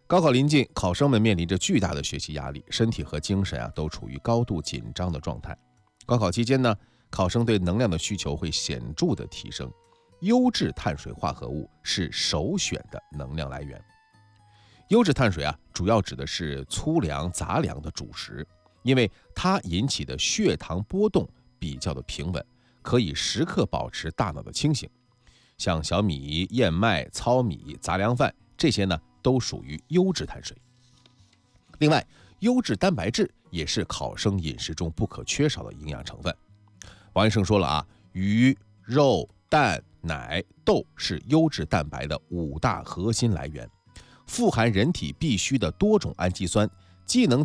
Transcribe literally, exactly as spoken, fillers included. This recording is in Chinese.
高考临近，考生们面临着巨大的学习压力，身体和精神啊都处于高度紧张的状态。高考期间呢，考生对能量的需求会显著的提升，优质碳水化合物是首选的能量来源。优质碳水啊，主要指的是粗粮、杂粮的主食，因为它引起的血糖波动比较的平稳，可以时刻保持大脑的清醒。像小米、燕麦、糙米、杂粮饭这些呢，都属于优质碳水。另外，优质蛋白质也是考生饮食中不可缺少的营养成分。王医生说了啊，鱼、肉、蛋、奶、豆是优质蛋白的五大核心来源，富含人体必需的多种氨基酸，既能